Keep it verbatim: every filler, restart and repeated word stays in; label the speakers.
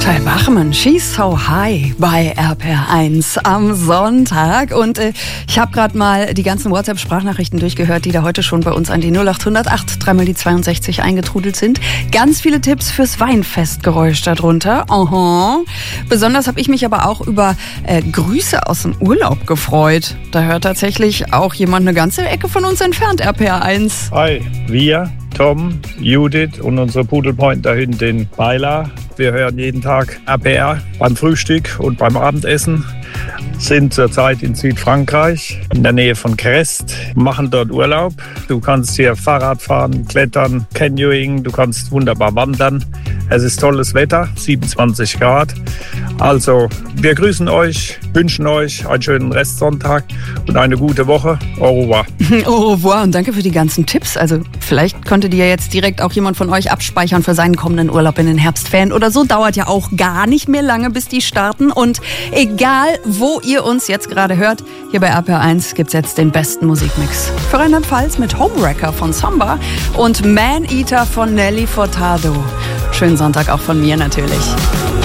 Speaker 1: Ty Bachmann, She's So High bei R P R eins am Sonntag. Und äh, ich habe gerade mal die ganzen WhatsApp-Sprachnachrichten durchgehört, die da heute schon bei uns an die null acht null acht, dreimal die zweiundsechzig eingetrudelt sind. Ganz viele Tipps fürs Weinfestgeräusch darunter. Aha. Besonders habe ich mich aber auch über äh, Grüße aus dem Urlaub gefreut. Da hört tatsächlich auch jemand eine ganze Ecke von uns entfernt, R P R eins.
Speaker 2: Hi, wir, Tom, Judith und unsere Pudelpointer hinten Weiler. Wir hören jeden Tag R P R beim Frühstück und beim Abendessen. Sind zurzeit in Südfrankreich, in der Nähe von Crest, machen dort Urlaub. Du kannst hier Fahrrad fahren, klettern, Canyoning, du kannst wunderbar wandern. Es ist tolles Wetter, siebenundzwanzig Grad. Also, wir grüßen euch, wünschen euch einen schönen Restsonntag und eine gute Woche. Au revoir.
Speaker 1: Au revoir und danke für die ganzen Tipps. Also, vielleicht konnte die ja jetzt direkt auch jemand von euch abspeichern für seinen kommenden Urlaub in den Herbstferien oder so. Dauert ja auch gar nicht mehr lange, bis die starten. Und egal, wo ihr uns jetzt gerade hört, hier bei R P R eins gibt's jetzt den besten Musikmix. Für Rheinland-Pfalz mit Homewrecker von Samba und Man Eater von Nelly Furtado. Schönen Sonntag auch von mir natürlich.